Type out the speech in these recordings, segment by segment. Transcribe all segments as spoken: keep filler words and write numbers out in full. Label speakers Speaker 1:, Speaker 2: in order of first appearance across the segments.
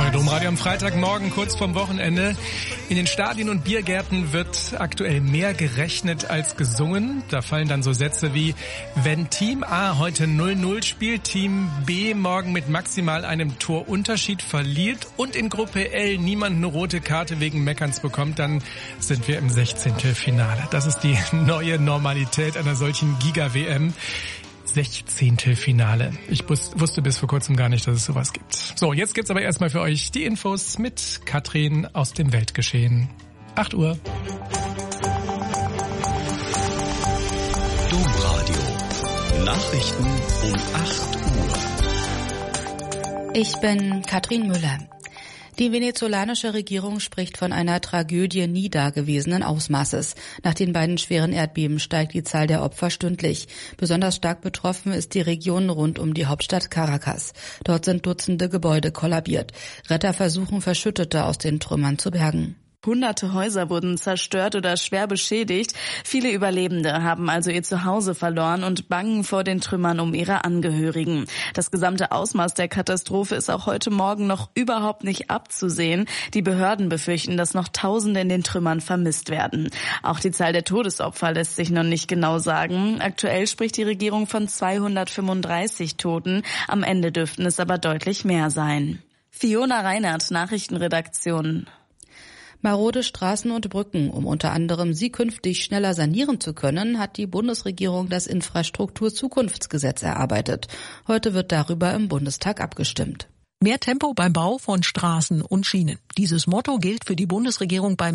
Speaker 1: Kölner Domradio am Freitagmorgen, kurz vorm Wochenende. In den Stadien und Biergärten wird aktuell mehr gerechnet als gesungen. Da fallen dann so Sätze wie, wenn Team A heute null null spielt, Team B morgen mit maximal einem Torunterschied verliert und in Gruppe L niemand eine rote Karte wegen Meckerns bekommt, dann sind wir im Sechzehntelfinale. Das ist die neue Normalität einer solchen Giga-W M. Sechzehntelfinale. Ich wusste bis vor kurzem gar nicht, dass es sowas gibt. So, jetzt gibt's aber erstmal für euch die Infos mit Katrin aus dem Weltgeschehen. acht Uhr.
Speaker 2: Domradio. Nachrichten um acht Uhr.
Speaker 3: Ich bin Katrin Müller. Die venezolanische Regierung spricht von einer Tragödie nie dagewesenen Ausmaßes. Nach den beiden schweren Erdbeben steigt die Zahl der Opfer stündlich. Besonders stark betroffen ist die Region rund um die Hauptstadt Caracas. Dort sind Dutzende Gebäude kollabiert. Retter versuchen, Verschüttete aus den Trümmern zu bergen.
Speaker 4: Hunderte Häuser wurden zerstört oder schwer beschädigt. Viele Überlebende haben also ihr Zuhause verloren und bangen vor den Trümmern um ihre Angehörigen. Das gesamte Ausmaß der Katastrophe ist auch heute Morgen noch überhaupt nicht abzusehen. Die Behörden befürchten, dass noch Tausende in den Trümmern vermisst werden. Auch die Zahl der Todesopfer lässt sich noch nicht genau sagen. Aktuell spricht die Regierung von zweihundertfünfunddreißig Toten. Am Ende dürften es aber deutlich mehr sein. Fiona Reinhardt, Nachrichtenredaktion.
Speaker 3: Marode Straßen und Brücken. Um unter anderem sie künftig schneller sanieren zu können, hat die Bundesregierung das Infrastrukturzukunftsgesetz erarbeitet. Heute wird darüber im Bundestag abgestimmt.
Speaker 5: Mehr Tempo beim Bau von Straßen und Schienen. Dieses Motto gilt für die Bundesregierung beim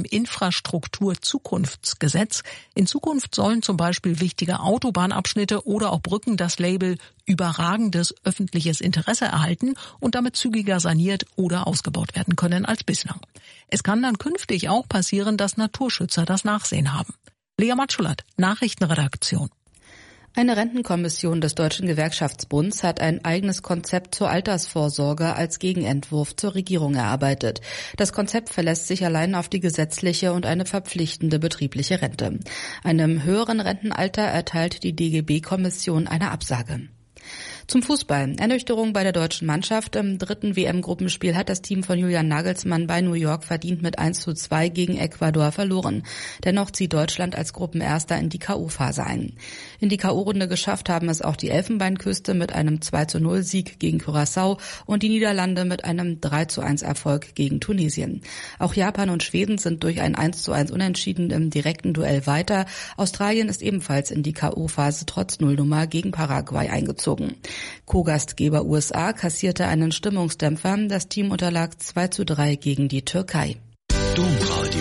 Speaker 5: Infrastrukturzukunftsgesetz. In Zukunft sollen zum Beispiel wichtige Autobahnabschnitte oder auch Brücken das Label überragendes öffentliches Interesse erhalten und damit zügiger saniert oder ausgebaut werden können als bislang. Es kann dann künftig auch passieren, dass Naturschützer das Nachsehen haben. Lea Matschulat, Nachrichtenredaktion.
Speaker 3: Eine Rentenkommission des Deutschen Gewerkschaftsbunds hat ein eigenes Konzept zur Altersvorsorge als Gegenentwurf zur Regierung erarbeitet. Das Konzept verlässt sich allein auf die gesetzliche und eine verpflichtende betriebliche Rente. Einem höheren Rentenalter erteilt die D G B-Kommission eine Absage. Zum Fußball. Ernüchterung bei der deutschen Mannschaft. Im dritten W M-Gruppenspiel hat das Team von Julian Nagelsmann bei New York verdient mit eins zu zwei gegen Ecuador verloren. Dennoch zieht Deutschland als Gruppenerster in die K O-Phase ein. In die K O-Runde geschafft haben es auch die Elfenbeinküste mit einem zwei zu null Sieg gegen Curaçao und die Niederlande mit einem drei zu eins Erfolg gegen Tunesien. Auch Japan und Schweden sind durch ein eins zu eins Unentschieden im direkten Duell weiter. Australien ist ebenfalls in die K O-Phase trotz Nullnummer gegen Paraguay eingezogen. Co-Gastgeber U S A kassierte einen Stimmungsdämpfer. Das Team unterlag zwei zu drei gegen die Türkei.
Speaker 2: Domradio.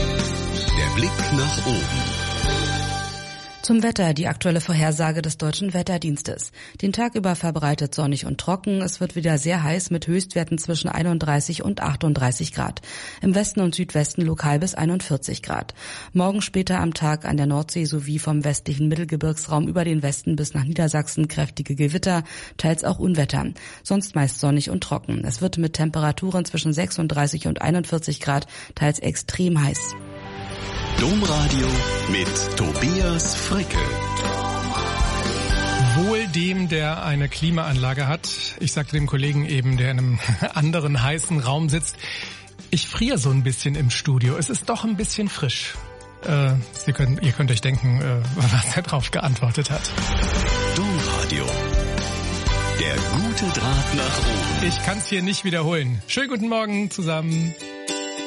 Speaker 2: Der Blick nach oben.
Speaker 3: Zum Wetter, die aktuelle Vorhersage des Deutschen Wetterdienstes. Den Tag über verbreitet sonnig und trocken. Es wird wieder sehr heiß mit Höchstwerten zwischen einunddreißig und achtunddreißig Grad. Im Westen und Südwesten lokal bis einundvierzig Grad. Morgen später am Tag an der Nordsee sowie vom westlichen Mittelgebirgsraum über den Westen bis nach Niedersachsen kräftige Gewitter, teils auch Unwetter. Sonst meist sonnig und trocken. Es wird mit Temperaturen zwischen sechsunddreißig und einundvierzig Grad, teils extrem heiß.
Speaker 2: Domradio mit Tobias Fricke.
Speaker 1: Wohl dem, der eine Klimaanlage hat. Ich sagte dem Kollegen eben, der in einem anderen heißen Raum sitzt, ich friere so ein bisschen im Studio. Es ist doch ein bisschen frisch. Äh, Sie können, ihr könnt euch denken, äh, was er drauf geantwortet hat.
Speaker 2: Domradio. Der gute Draht nach oben.
Speaker 1: Ich kann es hier nicht wiederholen. Schönen guten Morgen zusammen.